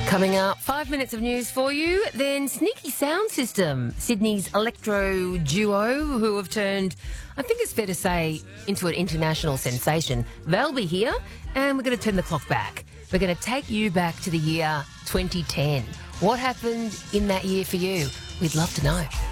Coming up, 5 minutes of news for you, then Sneaky Sound System, Sydney's electro duo who have turned, I think it's fair to say, into an international sensation. They'll be here and we're going to turn the clock back. We're going to take you back to the year 2010. What happened in that year for you? We'd love to know.